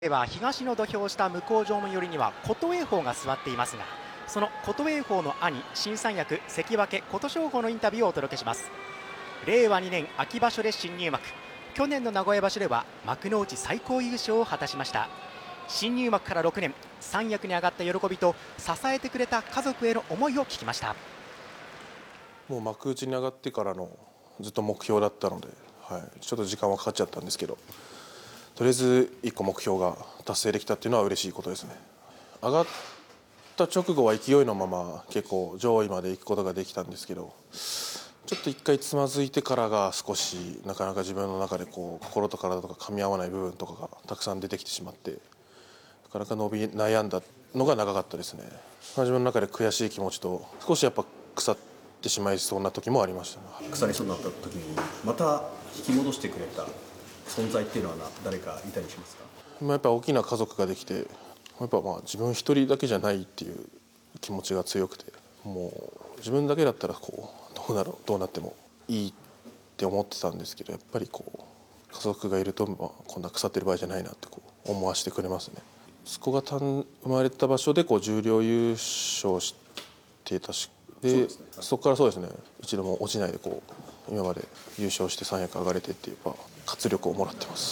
では東の土俵下向正面寄りには琴恵峰が座っていますが、その琴恵峰の兄、新三役関脇琴勝峰のインタビューをお届けします。令和2年秋場所で新入幕、去年の名古屋場所では幕内最高優勝を果たしました。新入幕から6年、三役に上がった喜びと支えてくれた家族への思いを聞きました。 もう幕内に上がってからのずっと目標だったので、ちょっと時間はかかっちゃったんですけど、とりあえず1個目標が達成できたっていうのは嬉しいことですね。上がった直後は勢いのまま結構上位まで行くことができたんですけど、ちょっと1回つまずいてからが少しなかなか自分の中で心と体とか噛み合わない部分とかがたくさん出てきてしまって、なかなか伸び悩んだのが長かったですね。自分の中で悔しい気持ちと少しやっぱ腐ってしまいそうな時もありましたね。 腐りそうになった時にまた引き戻してくれた存在っていうのは誰かいたりしますか？ やっぱ大きな家族ができて、やっぱ自分一人だけじゃないっていう気持ちが強くて、もう自分だけだったらどうなってもいいって思ってたんですけど、やっぱり家族がいるとこんな腐ってる場合じゃないなって思わせてくれますね。息子が生まれた場所で十両優勝してたし、そこからそうですね、一度も落ちないで今まで優勝して三役上がれてっていう活力をもらってます。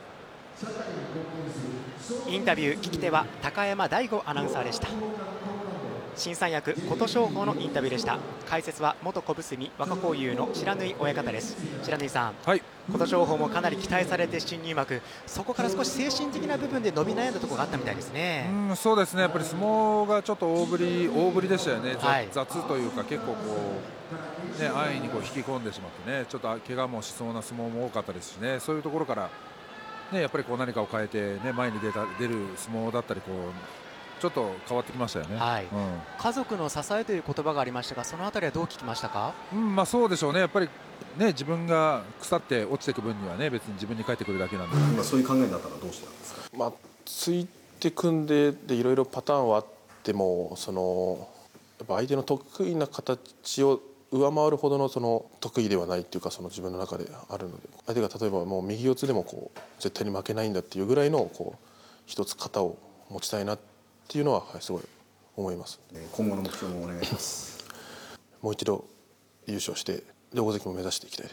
インタビュー聞き手は高山大吾アナウンサーでした。新三役琴勝峰のインタビューでした。解説は元小結若幸雄の白縫親方です。白縫さん、琴勝峰もかなり期待されて新入幕、そこから少し精神的な部分で伸び悩んだところがあったみたいですね。 そうですね、やっぱり相撲がちょっと大振りでしたよね。雑というか結構安易に引き込んでしまってね、ちょっと怪我もしそうな相撲も多かったですしね、そういうところからやっぱり何かを変えて前に出る相撲だったりちょっと変わってきましたよね。 家族の支えという言葉がありましたが、そのあたりはどう聞きましたか？ そうでしょうね。やっぱり自分が腐って落ちていく分には別に自分に返ってくるだけなんで、 今そういう考えだったらどうしたんですか？ ついて組んでいろいろパターンはあっても、やっぱ相手の得意な形を上回るほどの得意ではないっていうか、自分の中であるので、相手が例えばもう右四つでも絶対に負けないんだっていうぐらいの一つ型を持ちたいなっていうのはすごい思います。 今後の目標もお願いします。 もう一度優勝して大関も目指していきたいです。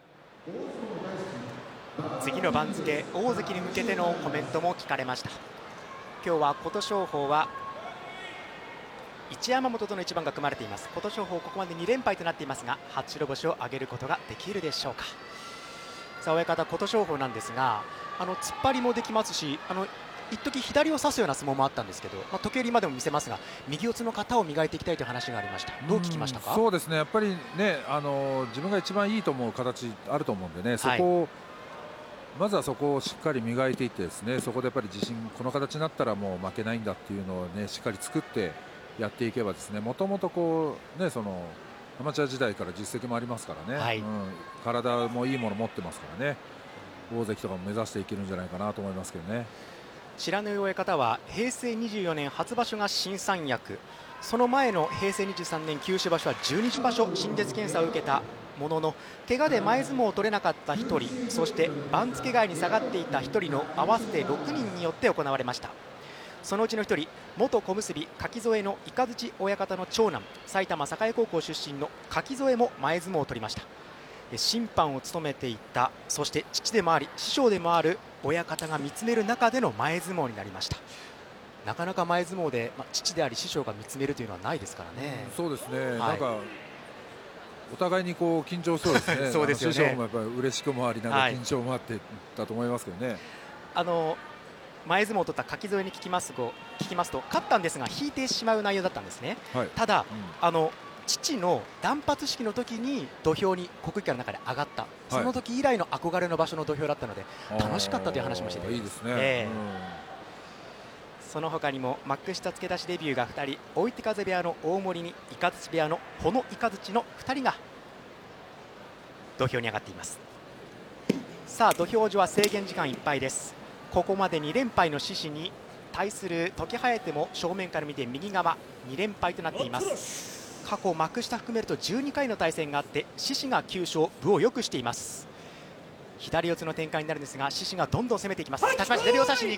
次の番付大関に向けてのコメントも聞かれました。今日は琴勝峰は一山本との一番が組まれています。琴勝峰ここまで2連敗となっていますが、初白星を挙げることができるでしょうか。さあ親方、琴勝峰なんですが、突っ張りもできますし、一時左を差すような相撲もあったんですけど、時折今でも見せますが、右四つの型を磨いていきたいという話がありました。どう聞きましたか？ そうですね、やっぱり自分が一番いいと思う形あると思うんでね、まずはそこをしっかり磨いていってですね、そこでやっぱり自信、この形になったらもう負けないんだっていうのをしっかり作ってやっていけばですね、もともとアマチュア時代から実績もありますからね、体もいいもの持ってますからね、大関とかも目指していけるんじゃないかなと思いますけどね。 白縫親方は平成24年初場所が新三役、その前の平成23年九州場所は12場所新舌検査を受けたものの、怪我で前相撲を取れなかった1人、そして番付外に下がっていた1人の合わせて6人によって行われました。そのうちの1人、元小結柿添の雷親方の長男、埼玉栄高校出身の柿添も前相撲を取りました。審判を務めていた、そして父でもあり師匠でもある親方が見つめる中での前相撲になりました。なかなか前相撲で、父であり師匠が見つめるというのはないですからね。 そうですね、なんかお互いに緊張そうですね。 そうですよね。 師匠もやっぱり嬉しくもあり、緊張もあってだと思いますけどね。 前相撲を取った柿添に聞きますと、勝ったんですが引いてしまう内容だったんですね。ただ父の断髪式の時に土俵に国技館の中で上がった、その時以来の憧れの場所の土俵だったので楽しかったという話もしています。 いいですね。 その他にも幕下付け出しデビューが2人、追手風部屋の大森に雷部屋の穂野雷の2人が土俵に上がっています。さあ土俵上は制限時間いっぱいです。ここまで2連敗の獅子に対する時疾風も正面から見て右側2連敗となっています。過去幕下含めると12回の対戦があって、獅子が9勝、分をよくしています。左四つの展開になるんですが、獅子がどんどん攻めていきます。立ち回しで両差しに